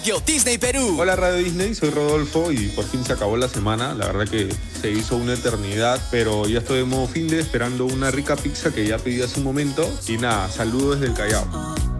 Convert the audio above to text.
Yo Disney Perú. Hola Radio Disney, soy Rodolfo y por fin se acabó la semana. La verdad que se hizo una eternidad, pero ya estoy de modo fin de esperando una rica pizza que ya pedí hace un momento. Y nada, saludos desde el Callao.